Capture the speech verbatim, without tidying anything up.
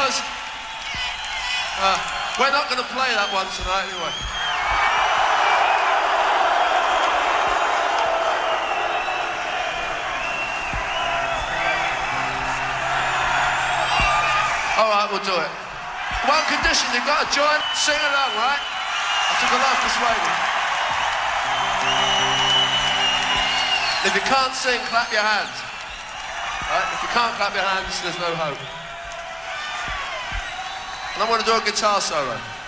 because uh, we're not going to play that one tonight anyway. All right, we'll do it. One condition, you've got to join, sing along, right? I took a lot of persuading. If you can't sing, clap your hands. Right? If you can't clap your hands, there's no hope. And I want to do a guitar solo.